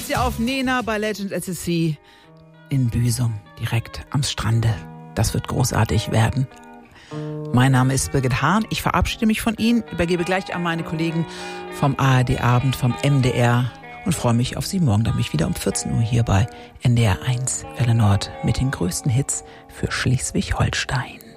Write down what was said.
Sie auf Nena bei Legend at the Sea in Büsum, direkt am Strande. Das wird großartig werden. Mein Name ist Birgit Hahn. Ich verabschiede mich von Ihnen, übergebe gleich an meine Kollegen vom ARD Abend, vom MDR und freue mich auf Sie morgen. Dann bin ich wieder um 14 Uhr hier bei NDR 1 Welle Nord mit den größten Hits für Schleswig-Holstein.